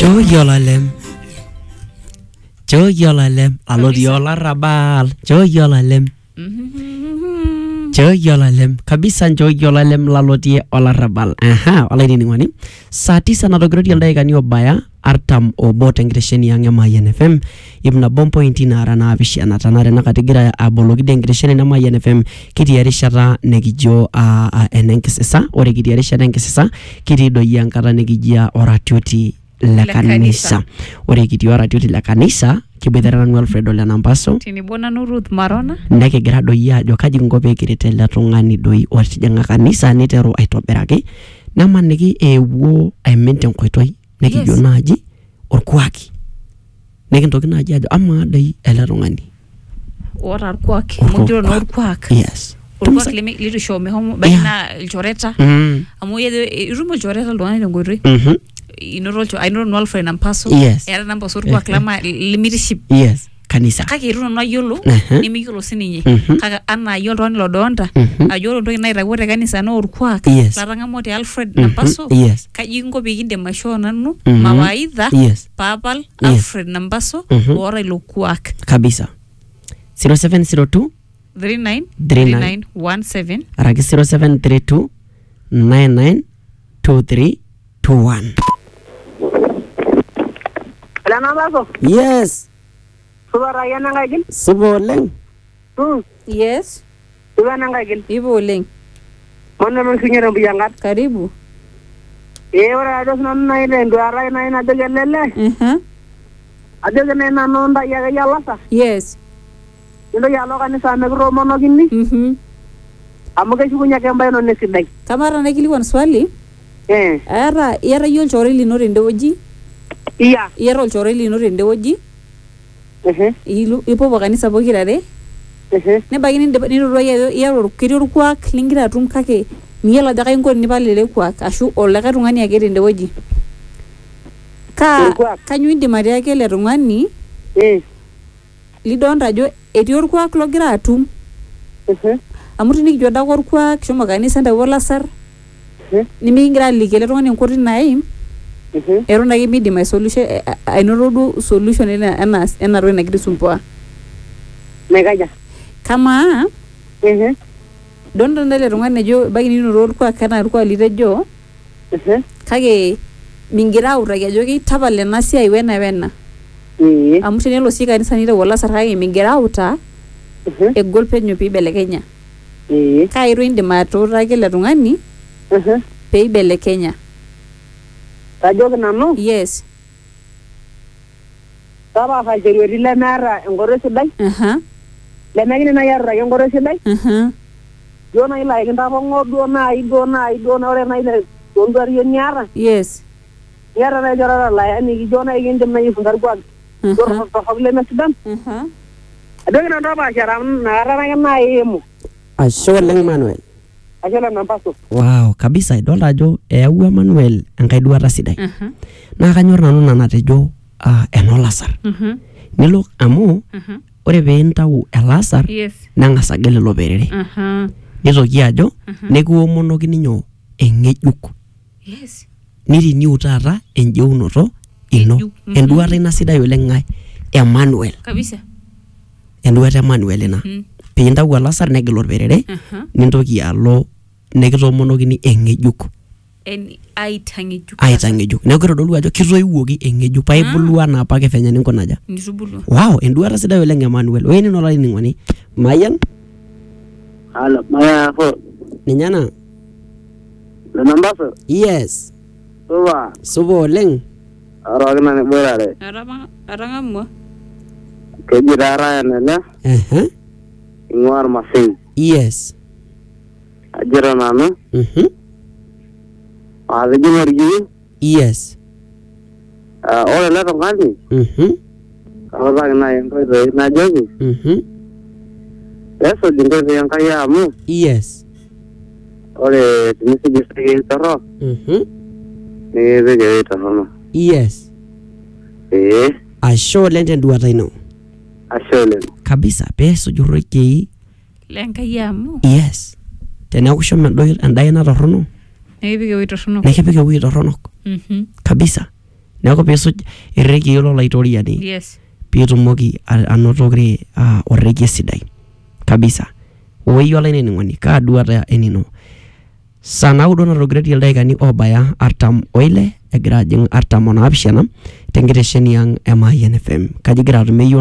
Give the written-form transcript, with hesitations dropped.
Joyolalem. Joyolalem. Alodiola rabal. Joyolalem. Joyolalem. Kabisa joyolalem lalodie ola rabal. Aha, wala ini ngwani. Saati sana dogro di aldai kani obaya. Artam o bote ngiresheni yang yama YNFM. Ibna bompo intina arana abishi anatanare na katigira abologi de ngiresheni nama YNFM. Kiti yarishara negijo enenkisesa. Ore kiti yarishara enenkisesa. Kiti do yankara negijia oratioti la kanisa. Ore kiti oratioti la kanisa. Kibedera na Alfredo la Nampaso. Tinibona Ruth Marona. Ndeke grado ya jokaji ngobe kiritela tungani doi ortijanga kanisa netero aitoberake. Nama negi ewo aimente nkoitoi. Neki Yes. jonaji orkwaki. Neki ntoki naji ajo ama dai elarungani. Ora arkwaki. Mujiro na arkwaki. Yes. Arkwaki litu show me homo baina ilchoreta. Amu yede irumo ilchoreta luani nengorri. Inoro Alfred Nampaso. Yes. Era Nampaso arkwaki lama leadership. Yes. Kanisa. Kake iruno na yolo. Nimiyolo sininye. Kaka ana yolo ni lodonda. Ayolo ntoki naitawuo kanisa na orkwaki. Yes. Larangamote Alfred Nampaso. Yes. Kaji ngo pekinde masho nanu. Mawaidha. Yes. Papal Alfred Nampaso. Ora ilo kwak. Kabisa. 0702 39 Araki 0732 992321. Nampaso. Yes. Suba raya nangagil. Subo leng. Yes. Suba nangagil. Ibo leng. Mwana msinyero biyangat. Karibu. Ora ados nana ile ndo arai na ina degelele. Adege na nonda ya yalasa. Yes. Ndo yalo kanisa megro mono gini. Amuke shukunya kemba ino nesidai. Kamara nakiliwan swali. Era yol chore lino rende oji. Iya. Yero chore lino rende oji. Ipo kanisa pokirare. Ne bagini niro yero kiro kwak lingira atum kake miyela daka ingo ni balele kwak ashu olaka tungani ake rende oji. Kanyu indim atiaki ele tungani. Lidonta ajo etii orkwak logira atum. Amu tinikijo dako orkwak shomo kanisa ndawo lasar. Nimikingira aliki ele tungani enkoti naim. Eron ake midim ainoto duo solution ena toki nagira aisumbua. Mekaja. Kama donta ndale tungani ajo baki ninoto orkwak kana orkwak litejo. Kake mingira autaki ajo kitapal ena siai wena. Amu tenelo sii kanisa nitawo lasar kake mingira auta. Egol penyo piibelekenya. Kairo indim atuutaki ele tungani peibelekenya. Kajoki nanu? Yes. Taba haljerueti lemeeta enkoro sidai. Lemekini nai arutaki enkoro sidai. Duo nai laa kintapong'o duo nai ore nai toonduario niata. Yes. Niata nai ilchoreta laa yani kijo nai kindim nai aifunza irkuak. Torrok lemesidan. Ajoki nanu tapaashare amu nakata ake nai eimu. Ashe oleng Manuel. Ashe oleng Nampaso. Wow, kabisa idolta ajo eyawua Manuel enkai duata sidai. Naa kanyor nanu natejo enolasar. Nilo amu ore peintau elasar neng'as agel ilo perere. Nitoki ajo nekiwomonoki nyoo eng'ejuk. Yes. Niriniu taata enjeunoto ino. Enduata ina sidai oleng ng'ae Emmanuel. Kabisa. Enduata Emmanuel ina. Peintau elasar negel orperere. Nintoki alo nekitoomonokini eng'ejuk. Aitang'ejuk. Neeku kitodolu ajo kitoiwuoki eng'ejuk paibulu anaa apake fenya ninkunaja. Nitubulu. Wow, enduata sidai oleng Emmanuel. Oye nino olainining'oni. Mayan? Halo, Maya fo. Ninye ena? Nampaso? Yes. Suba. Supa oleng. Araki nani boitare. Arang'amua. Keji taa Ryan ele. Ing'ua Irmasin. Yes. Ajito nanu. Atijing'a orkiu. Yes. Ore ele tung'ani. Kautaki nai enkoitoi najoki. Peesuj inkoitoi Enkai amu. Yes. Ore tenisuj esiai torrok. Nikipik ewuei torrono. Yes. Ashe oleng tenduata ino. Ashe oleng. Kabisa peesuj orrekei Lenkai amu. Yes. Teneeku shomo endaa ina torrono. Nekipik ewuei torronok. Nekipik ewuei torronok. Kabisa. neeku piisuj irrekie lolaitoriani Yes. piitumoki anotokire orrekie sidai kabisa. Oi olainining'oni kaa duata enino. Saa 9 natogiraitie ildaikani obaya 46 egira ajing 47 tenkitesheni ang' e Mayian FM. Kaji igira atum